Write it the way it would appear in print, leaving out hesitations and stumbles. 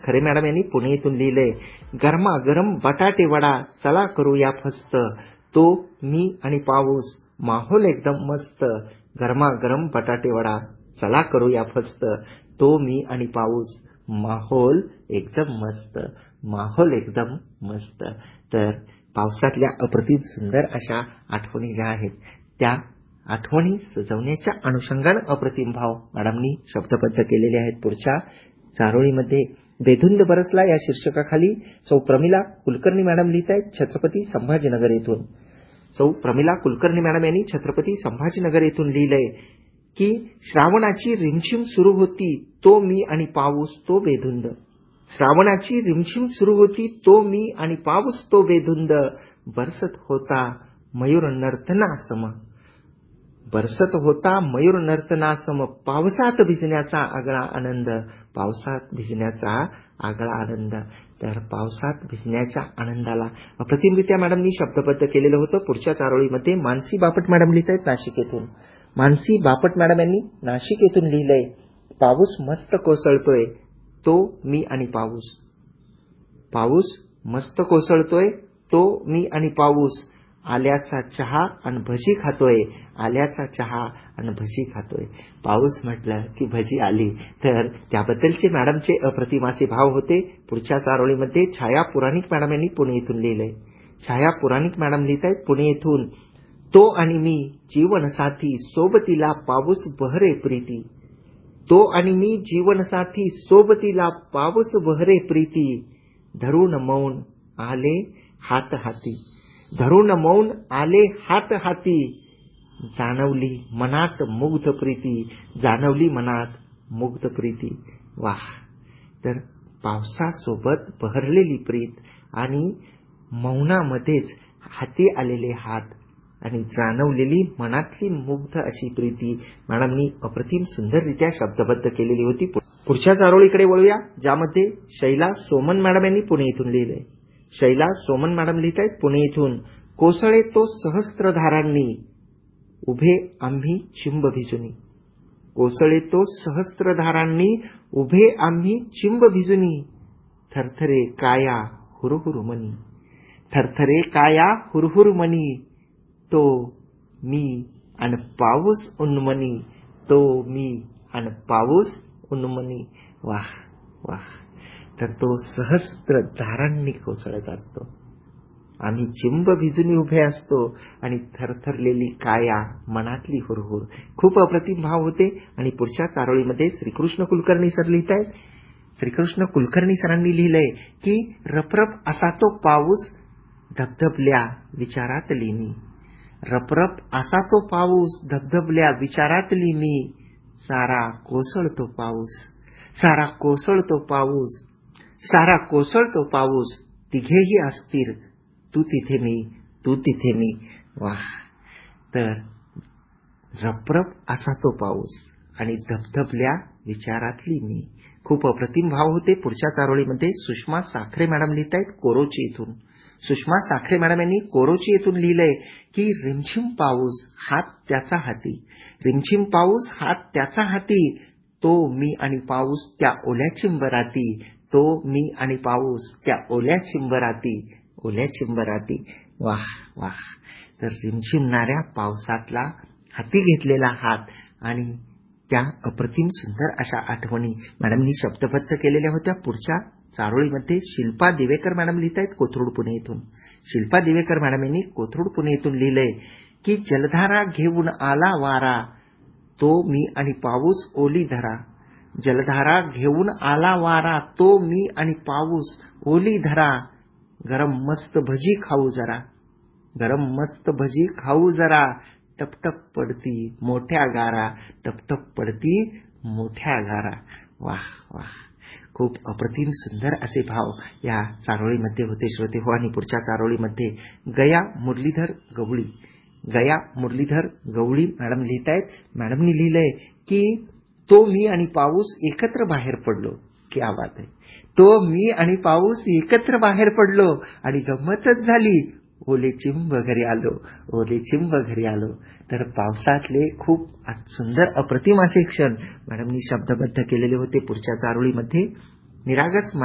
खरे मॅडम यांनी पुणे येथून लिहिलंय. गरमागरम बटाटे वडा चला करूया फस्त, तो मी आणि पाऊस माहोल एकदम मस्त. गरमागरम बटाटे वडा चला करूया फस्त, तो मी आणि पाऊस माहोल एकदम मस्त. माहोल एकदम मस्त. तर पावसातल्या अप्रतिम सुंदर अशा आठवणी ज्या आहेत त्या आठवणी सजवण्याच्या अनुषंगाने अप्रतिम भाव मॅडमनी शब्दबद्ध केलेले आहेत. पुढच्या चारोळीमध्ये बेधुंद बरसला या शीर्षकाखाली सौ प्रमिला कुलकर्णी मॅडम लिहित आहेत छत्रपती संभाजीनगर येथून. सौ प्रमिला कुलकर्णी मॅडम यांनी छत्रपती संभाजीनगर येथून लिहिलंय की श्रावणाची रिमझिम सुरू होती, तो मी आणि पाऊस तो बेधुंद. श्रावणाची रिमझिम सुरू होती, तो मी आणि पाऊस तो बेधुंद. बरसत होता मयूर नर्तनासम, बरसत होता मयूर नर्तनासम. पावसात भिजण्याचा आगळा आनंद, पावसात भिजण्याचा आगळा आनंद. तर पावसात भिजण्याच्या आनंदाला अप्रतिमरित्या मॅडमनी शब्दबद्ध केलेलं होतं. पुढच्या चारोळीमध्ये मानसी बापट मॅडम लिहित आहेत नाशिक येथून. मानसी बापट मॅडम यांनी नाशिक येथून लिहिलंय, पाऊस मस्त कोसळतोय, तो मी आणि पाऊस. पाऊस मस्त कोसळतोय, तो मी आणि पाऊस. आल्याचा चहा आणि भजी खातोय, आल्याचा चहा आणि भजी खातोय. पाऊस म्हटलं की भजी आली. तर त्याबद्दलचे मॅडमचे अप्रतिम असे भाव होते. पुढच्या चारोळीमध्ये छाया पुराणिक मॅडम यांनी पुणे येथून लिहिलंय. छाया पुराणिक मॅडम लिहित आहेत पुणे येथून, तो आणि मी जीवनसाथी सोबतीला पाऊस बहरे प्रीती. तो आणि मी जीवनसाथी सोबतीला पाऊस बहरे प्रीती. धरून मौन आले हात हाती, धरून मौन आले हात हाती. जाणवली मनात मुग्ध प्रीती, जाणवली मनात मुग्ध प्रीती. वाह. तर पावसासोबत बहरलेली प्रीत आणि मौनामध्येच हाती आलेले हात आणि जाणवलेली मनातली मुग्ध अशी प्रीती मॅडमनी अप्रतिम सुंदररित्या शब्दबद्ध केलेली होती. पुढच्या चारोळीकडे वळूया, ज्यामध्ये शैला सोमन मॅडम यांनी पुणे येथून लिहिलंय. शैला सोमन मॅडम लिहित आहेत पुणे येथून, कोसळे तो सहस्त्रधारांनी, उभे आम्ही चिंब भिजुनी. कोसळे तो सहस्त्रधारांनी, उभे आम्ही चिंब भिजुनी. थरथरे काया हुरहुर मनी, थरथरे काया हुरहुर मनी. तो मी आणि पाऊस उन्मनी, तो मी आणि पाऊस उन्मनी. वाह वाह. तर तो सहस्त्र धारांनी कोसळत असतो, आम्ही चिंब भिजून उभे असतो आणि थरथरलेली काया मनातली हुरहुर. खूप अप्रतिम भाव होते. आणि पुढच्या चारोळीमध्ये श्रीकृष्ण कुलकर्णी सर लिहित आहेत. श्रीकृष्ण कुलकर्णी सरांनी लिहिलंय की रपरप असा तो पाऊस धबधबल्या विचारातली मी. रपरप असा तो पाऊस धबधबल्या विचारातली मी. सारा कोसळतो पाऊस, सारा कोसळतो पाऊस, सारा कोसळतो पाऊस. तिघेही अस्थिर, तू तिथे मी, तू तिथे मी. वाह. तर रपरप असा तो पाऊस आणि धबधबल्या विचारातली मी. खूप अप्रतिम भाव होते. पुढच्या चारोळीमध्ये सुषमा साखरे मॅडम लिहित आहेत कोरोची येथून. सुषमा साखरे मॅडम यांनी कोरोची येथून लिहिलंय की रिमझिम पाऊस हात त्याचा हाती, रिमझिम पाऊस हात त्याचा हाती. तो मी आणि पाऊस त्या ओल्या चिंबराती, तो मी आणि पाऊस त्या ओल्या चिंबराती, ओल्या चिंबराती. वाह वाह. तर रिमझिमणाऱ्या पावसातला हाती घेतलेला हात आणि त्या अप्रतिम सुंदर अशा आठवणी मॅडमनी शब्दबद्ध केलेल्या होत्या. पुढच्या चारोळीमध्ये शिल्पा दिवेकर मॅडम लिहित आहेत कोथरूड पुणे येथून. शिल्पा दिवेकर मॅडम यांनी कोथरूड पुणे येथून लिहिलंय की जलधारा घेऊन आला वारा, तो मी आणि पाऊस ओली धरा. जलधारा घेऊन आला वारा, तो मी आणि पाऊस ओली धरा. गरम मस्त भजी खाऊ जरा, गरम मस्त भजी खाऊ जरा. टपटप पडती मोठ्या गारा, टपटप पडती मोठ्या गारा. वाह वाह. खूप अप्रतिम सुंदर असे भाव या चारोळीमध्ये होते श्रोते हो. आणि पुढच्या चारोळीमध्ये गया मुरलीधर गवळी, गया मुरलीधर गवळी मॅडम लिहित आहेत. मॅडमनी लिहिलंय की तो मी आणि पाऊस एकत्र बाहेर पडलो. क्या बात आहे. तो मी आणि पाऊस एकत्र बाहेर पडलो आणि गंमतच झाली. ओले चिंब घरी आलो, ओले चिंब घरी आलो. तर पावसातले खूप सुंदर अप्रतिम असे क्षण मॅडमनी शब्दबद्ध केलेले होते. पुढच्या चारोळीमध्ये निरागस